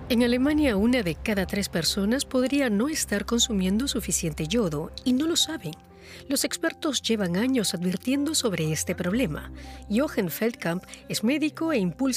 En Alemania, 1 de cada 3 personas podría no estar consumiendo suficiente yodo y no lo saben. Los expertos llevan años advirtiendo sobre este problema. Jochen Feldkamp es médico e impulsa